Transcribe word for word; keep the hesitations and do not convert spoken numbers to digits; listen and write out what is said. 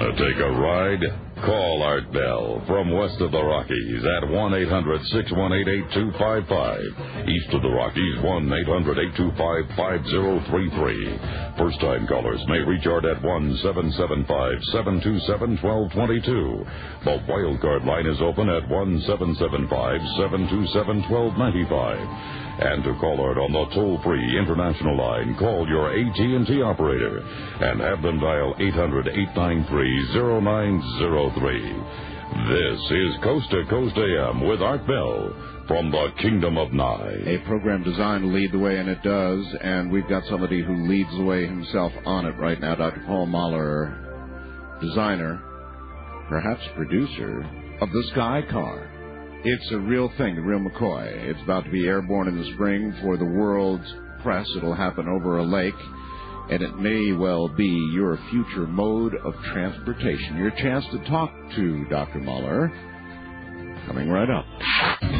Want to take a ride? Call Art Bell from west of the Rockies at one eight hundred six one eight eight two five five. East of the Rockies, one eight hundred eight two five five zero three three. First-time callers may reach Art at one seven seven five seven two seven one two two two. The wildcard line is open at one seven seven five seven two seven one two nine five. And to call Art on the toll-free international line, call your A T and T operator and have them dial eight hundred eight nine three zero nine zero three. This is Coast to Coast A M with Art Bell from the Kingdom of Nye. A program designed to lead the way, and it does, and we've got somebody who leads the way himself on it right now, Doctor Paul Mahler, designer, perhaps producer, of the Sky Car. It's a real thing, the real McCoy. It's about to be airborne in the spring for the world's press. It'll happen over a lake, and it may well be your future mode of transportation. Your chance to talk to Doctor Mahler coming right up.